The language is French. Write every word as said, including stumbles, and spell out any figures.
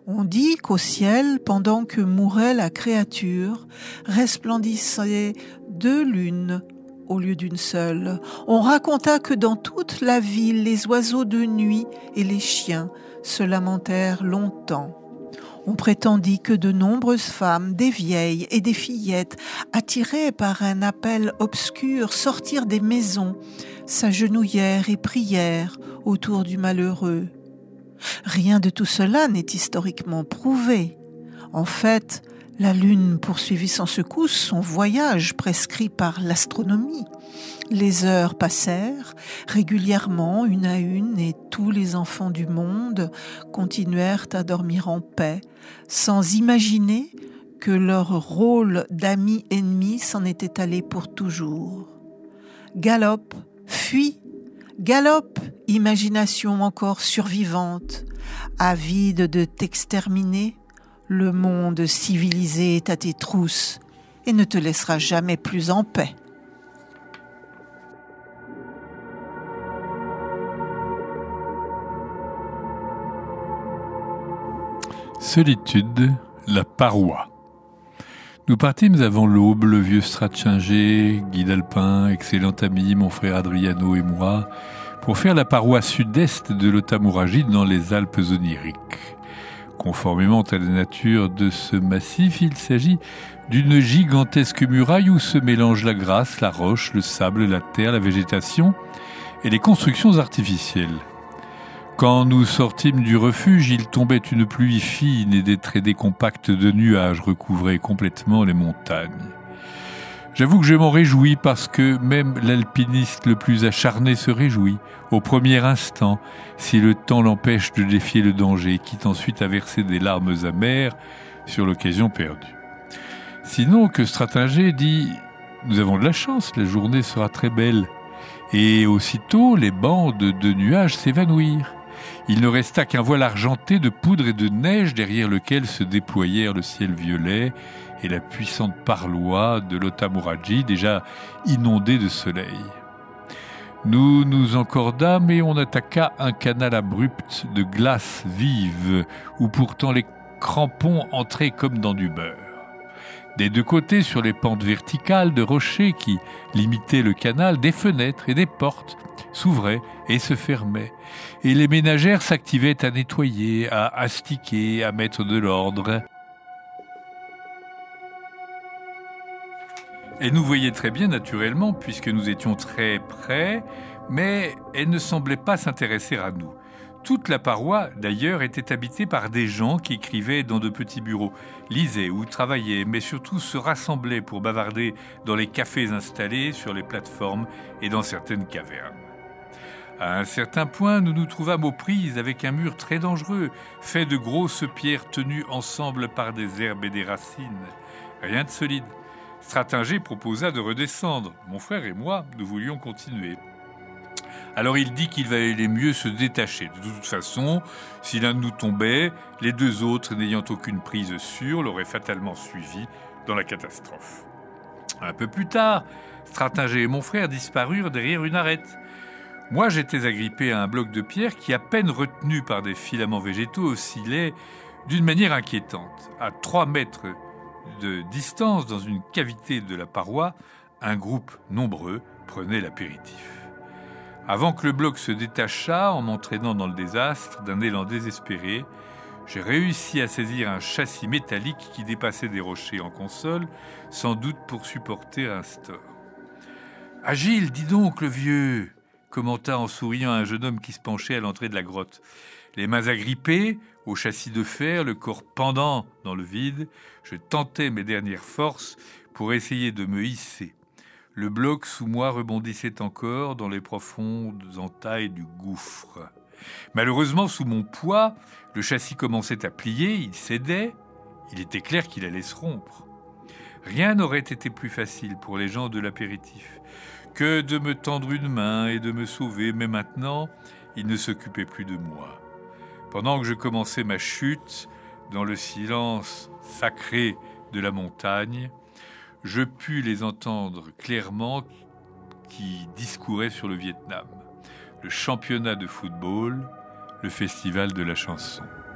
On dit qu'au ciel, pendant que mourait la créature, resplendissaient deux lunes au lieu d'une seule. On raconta que dans toute la ville, les oiseaux de nuit et les chiens se lamentèrent longtemps. On prétendit que de nombreuses femmes, des vieilles et des fillettes, attirées par un appel obscur, sortirent des maisons, s'agenouillèrent et prièrent autour du malheureux. Rien de tout cela n'est historiquement prouvé. En fait, la Lune poursuivit sans secousse son voyage prescrit par l'astronomie. Les heures passèrent régulièrement, une à une, et tous les enfants du monde continuèrent à dormir en paix, sans imaginer que leur rôle d'amis-ennemis s'en était allé pour toujours. Galope, fuis, galope, imagination encore survivante, avide de t'exterminer, le monde civilisé est à tes trousses et ne te laissera jamais plus en paix. Solitude, la paroi. Nous partîmes avant l'aube, le vieux Strachinger, guide alpin, excellent ami, mon frère Adriano et moi, pour faire la paroi sud-est de l'Otamuraji dans les Alpes oniriques. Conformément à la nature de ce massif, il s'agit d'une gigantesque muraille où se mélangent la grasse, la roche, le sable, la terre, la végétation et les constructions artificielles. Quand nous sortîmes du refuge, il tombait une pluie fine et des traînées compactes de nuages recouvraient complètement les montagnes. J'avoue que je m'en réjouis parce que même l'alpiniste le plus acharné se réjouit, au premier instant, si le temps l'empêche de défier le danger, quitte ensuite à verser des larmes amères sur l'occasion perdue. Sinon que Strachinger dit « Nous avons de la chance, la journée sera très belle ». Et aussitôt, les bandes de nuages s'évanouirent. Il ne resta qu'un voile argenté de poudre et de neige derrière lequel se déployèrent le ciel violet et la puissante paroi de l'Otamuraji déjà inondée de soleil. Nous nous encordâmes et on attaqua un canal abrupt de glace vive où pourtant les crampons entraient comme dans du beurre. Des deux côtés, sur les pentes verticales de rochers qui limitaient le canal, des fenêtres et des portes s'ouvraient et se fermaient. Et les ménagères s'activaient à nettoyer, à astiquer, à mettre de l'ordre. Elles nous voyaient très bien naturellement, puisque nous étions très près, mais elles ne semblaient pas s'intéresser à nous. Toute la paroi, d'ailleurs, était habitée par des gens qui écrivaient dans de petits bureaux, lisaient ou travaillaient, mais surtout se rassemblaient pour bavarder dans les cafés installés sur les plateformes et dans certaines cavernes. À un certain point, nous nous trouvâmes aux prises avec un mur très dangereux, fait de grosses pierres tenues ensemble par des herbes et des racines. Rien de solide. Strachinger proposa de redescendre. Mon frère et moi, nous voulions continuer. Alors il dit qu'il valait mieux se détacher. De toute façon, si l'un de nous tombait, les deux autres, n'ayant aucune prise sûre, l'auraient fatalement suivi dans la catastrophe. Un peu plus tard, Strachinger et mon frère disparurent derrière une arête. Moi, j'étais agrippé à un bloc de pierre qui, à peine retenu par des filaments végétaux, oscillait d'une manière inquiétante. À trois mètres de distance, dans une cavité de la paroi, un groupe nombreux prenait l'apéritif. Avant que le bloc se détachât, en m'entraînant dans le désastre d'un élan désespéré, j'ai réussi à saisir un châssis métallique qui dépassait des rochers en console, sans doute pour supporter un store. « Agile, dis donc, le vieux !» commenta en souriant un jeune homme qui se penchait à l'entrée de la grotte. Les mains agrippées, au châssis de fer, le corps pendant dans le vide, je tentais mes dernières forces pour essayer de me hisser. Le bloc sous moi rebondissait encore dans les profondes entailles du gouffre. Malheureusement, sous mon poids, le châssis commençait à plier, il cédait. Il était clair qu'il allait se rompre. Rien n'aurait été plus facile pour les gens de l'apéritif que de me tendre une main et de me sauver, mais maintenant, ils ne s'occupaient plus de moi. Pendant que je commençais ma chute, dans le silence sacré de la montagne, je pus les entendre clairement qui discouraient sur le Vietnam, le championnat de football, le festival de la chanson.